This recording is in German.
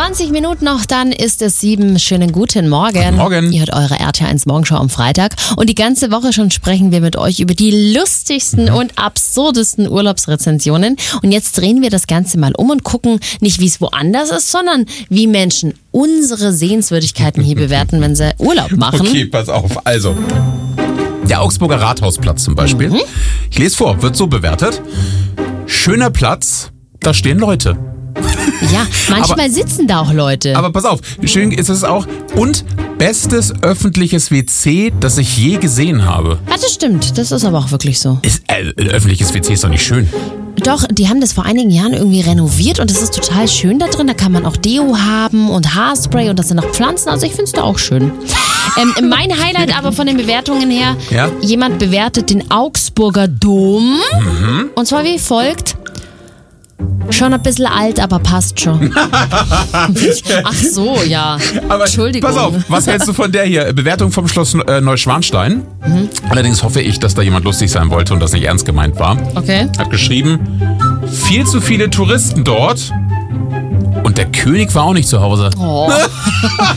20 Minuten noch, dann ist es 7. Schönen guten Morgen. Guten Morgen. Ihr hört eure RTL1 Morgenshow am Freitag. Und die ganze Woche schon sprechen wir mit euch über die lustigsten und absurdesten Urlaubsrezensionen. Und jetzt drehen wir das Ganze mal um und gucken nicht, wie es woanders ist, sondern wie Menschen unsere Sehenswürdigkeiten hier bewerten, wenn sie Urlaub machen. Okay, pass auf. Also, der Augsburger Rathausplatz zum Beispiel. Ich lese vor, wird so bewertet. Schöner Platz, da stehen Leute. Ja, manchmal sitzen da auch Leute. Aber pass auf, schön ist es auch. Und bestes öffentliches WC, das ich je gesehen habe. Ja, das stimmt. Das ist aber auch wirklich so. Öffentliches WC ist doch nicht schön. Doch, die haben das vor einigen Jahren irgendwie renoviert und es ist total schön da drin. Da kann man auch Deo haben und Haarspray und das sind auch Pflanzen. Also ich finde es da auch schön. Mein Highlight aber von den Bewertungen her, Ja? jemand bewertet den Augsburger Dom und zwar wie folgt. Schon ein bisschen alt, aber passt schon. Ach so, ja. Aber Entschuldigung. pass auf, was hältst du von der hier? Bewertung vom Schloss Neuschwanstein. Allerdings hoffe ich, dass da jemand lustig sein wollte und das nicht ernst gemeint war. Okay. Hat geschrieben, viel zu viele Touristen dort und der König war auch nicht zu Hause. Oh.